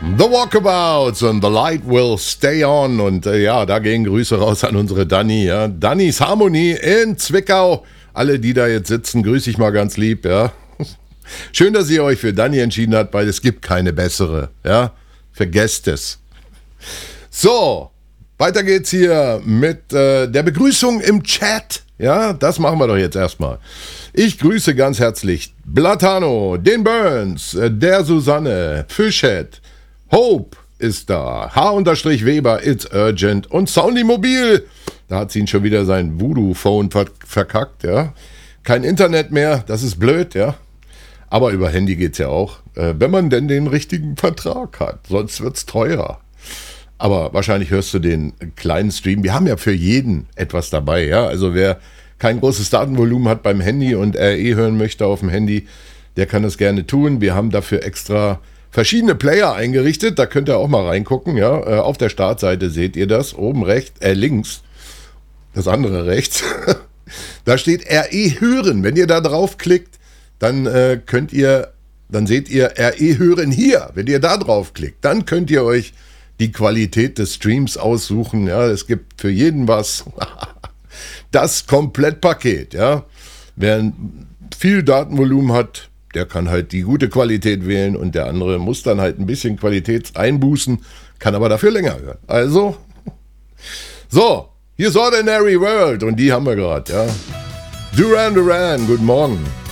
The Walkabouts and The Light Will Stay On. Und ja, da gehen Grüße raus an unsere Dani. Ja. Dannys Harmonie in Zwickau. Alle, die da jetzt sitzen, grüße ich mal ganz lieb. Ja. Schön, dass ihr euch für Dani entschieden habt, weil es gibt keine bessere. Ja. Vergesst es. So, weiter geht's hier mit der Begrüßung im Chat. Ja, das machen wir doch jetzt erstmal. Ich grüße ganz herzlich Blatano, den Burns, der Susanne, Fischhead, Hope ist da, H-Weber, It's Urgent und Soundy Mobil. Da hat sie ihn schon wieder sein Voodoo-Phone verkackt, ja. Kein Internet mehr, das ist blöd, ja. Aber über Handy geht's ja auch, wenn man denn den richtigen Vertrag hat, sonst wird's teurer. Aber wahrscheinlich hörst du den kleinen Stream. Wir haben ja für jeden etwas dabei, ja. Also wer kein großes Datenvolumen hat beim Handy und RE hören möchte auf dem Handy, der kann das gerne tun. Wir haben dafür extra verschiedene Player eingerichtet. Da könnt ihr auch mal reingucken, ja. Auf der Startseite seht ihr das. Oben links. Das andere rechts. Da steht RE hören. Wenn ihr da draufklickt, dann dann seht ihr RE hören hier. Wenn ihr da draufklickt, dann könnt ihr euch die Qualität des Streams aussuchen. Ja, es gibt für jeden was. Das Komplettpaket. Ja. Wer viel Datenvolumen hat, der kann halt die gute Qualität wählen und der andere muss dann halt ein bisschen Qualität einbußen, kann aber dafür länger hören. Also, so, hier ist Ordinary World und die haben wir gerade. Ja. Duran Duran, guten Morgen.